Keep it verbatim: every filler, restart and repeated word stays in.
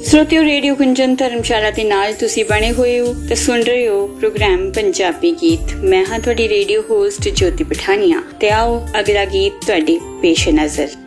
श्रोतियों, radio Gunjan धर्मशाला के नाल तुसी बने हुए हो ते सुन रहे हो प्रोग्राम पंजाबी गीत। मैं हाँ तुहाडी रेडियो होस्ट ज्योति पठानिया ते आओ अगला गीत तुहाडे पेश नज़र।